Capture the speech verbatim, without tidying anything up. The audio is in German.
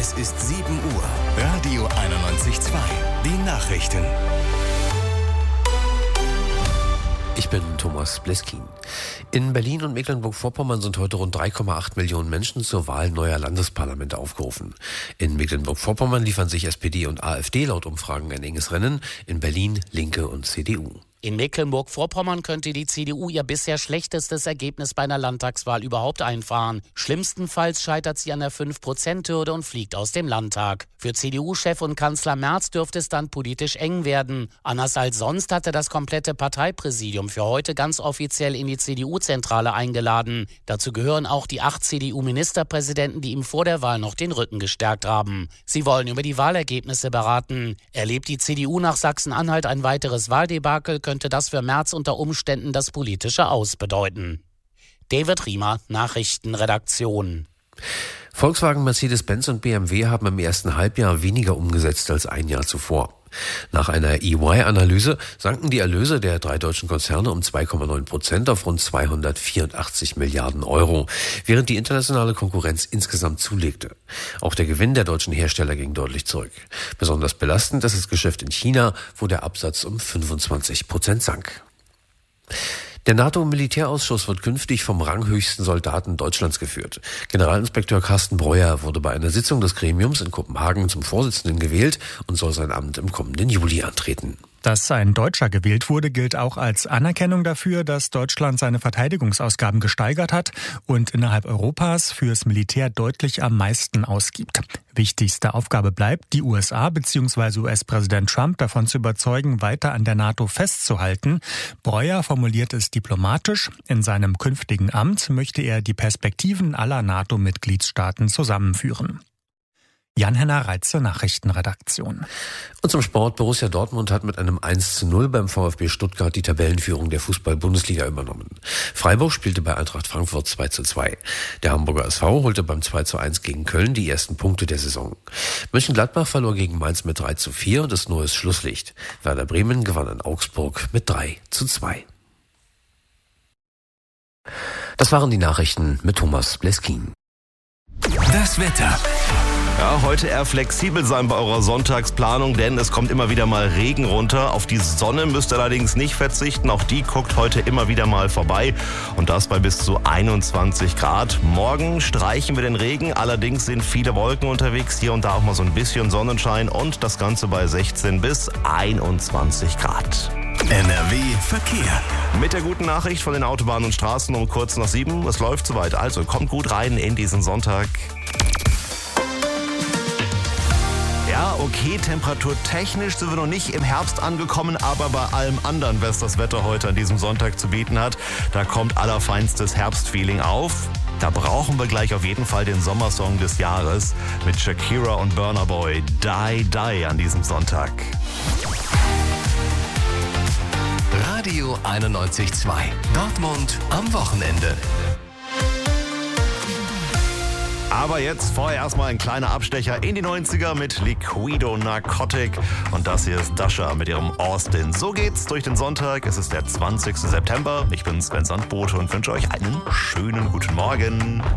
Es ist sieben Uhr. Radio einundneunzig Komma zwei. Die Nachrichten. Ich bin Thomas Bleskin. In Berlin und Mecklenburg-Vorpommern sind heute rund drei Komma acht Millionen Menschen zur Wahl neuer Landesparlamente aufgerufen. In Mecklenburg-Vorpommern liefern sich S P D und AfD laut Umfragen ein enges Rennen, in Berlin Linke und C D U. In Mecklenburg-Vorpommern könnte die C D U ihr bisher schlechtestes Ergebnis bei einer Landtagswahl überhaupt einfahren. Schlimmstenfalls scheitert sie an der fünf Prozent Hürde und fliegt aus dem Landtag. Für C D U-Chef und Kanzler Merz dürfte es dann politisch eng werden. Anders als sonst hatte das komplette Parteipräsidium für heute ganz offiziell in die C D U-Zentrale eingeladen. Dazu gehören auch die acht C D U-Ministerpräsidenten, die ihm vor der Wahl noch den Rücken gestärkt haben. Sie wollen über die Wahlergebnisse beraten. Erlebt die C D U nach Sachsen-Anhalt ein weiteres Wahldebakel, könnte das für Merz unter Umständen das politische Aus bedeuten. David Riemer, Nachrichtenredaktion. Volkswagen, Mercedes-Benz und B M W haben im ersten Halbjahr weniger umgesetzt als ein Jahr zuvor. Nach einer E Y-Analyse sanken die Erlöse der drei deutschen Konzerne um zwei Komma neun Prozent auf rund zweihundertvierundachtzig Milliarden Euro, während die internationale Konkurrenz insgesamt zulegte. Auch der Gewinn der deutschen Hersteller ging deutlich zurück. Besonders belastend ist das Geschäft in China, wo der Absatz um fünfundzwanzig Prozent sank. Der NATO-Militärausschuss wird künftig vom ranghöchsten Soldaten Deutschlands geführt. Generalinspekteur Carsten Breuer wurde bei einer Sitzung des Gremiums in Kopenhagen zum Vorsitzenden gewählt und soll sein Amt im kommenden Juli antreten. Dass ein Deutscher gewählt wurde, gilt auch als Anerkennung dafür, dass Deutschland seine Verteidigungsausgaben gesteigert hat und innerhalb Europas fürs Militär deutlich am meisten ausgibt. Wichtigste Aufgabe bleibt, die U S A bzw. U S-Präsident Trump davon zu überzeugen, weiter an der NATO festzuhalten. Breuer formuliert es diplomatisch. In seinem künftigen Amt möchte er die Perspektiven aller NATO-Mitgliedstaaten zusammenführen. Jan-Henner Reitze, Nachrichtenredaktion. Und zum Sport. Borussia Dortmund hat mit einem eins zu null beim VfB Stuttgart die Tabellenführung der Fußball-Bundesliga übernommen. Freiburg spielte bei Eintracht Frankfurt zwei zu zwei. Der Hamburger S V holte beim zwei zu eins gegen Köln die ersten Punkte der Saison. Mönchengladbach verlor gegen Mainz mit drei zu vier und ist neues Schlusslicht. Werder Bremen gewann in Augsburg mit drei zu zwei. Das waren die Nachrichten mit Thomas Bleskin. Das Wetter. Ja, heute eher flexibel sein bei eurer Sonntagsplanung, denn es kommt immer wieder mal Regen runter. Auf die Sonne müsst ihr allerdings nicht verzichten. Auch die guckt heute immer wieder mal vorbei. Und das bei bis zu einundzwanzig Grad. Morgen streichen wir den Regen. Allerdings sind viele Wolken unterwegs. Hier und da auch mal so ein bisschen Sonnenschein. Und das Ganze bei sechzehn bis einundzwanzig Grad. N R W Verkehr. Mit der guten Nachricht von den Autobahnen und Straßen um kurz nach sieben. Es läuft soweit. Also kommt gut rein in diesen Sonntag. Ja, okay, temperaturtechnisch sind wir noch nicht im Herbst angekommen, aber bei allem anderen, was das Wetter heute an diesem Sonntag zu bieten hat, da kommt allerfeinstes Herbstfeeling auf. Da brauchen wir gleich auf jeden Fall den Sommersong des Jahres mit Shakira und Burna Boy, Die Die an diesem Sonntag. Radio einundneunzig Komma zwei. Dortmund am Wochenende. Aber jetzt vorher erstmal ein kleiner Abstecher in die neunziger mit Liquido Narcotic. Und das hier ist Dasha mit ihrem Austin. So geht's durch den Sonntag. Es ist der zwanzigster September. Ich bin Sven Sandbote und wünsche euch einen schönen guten Morgen.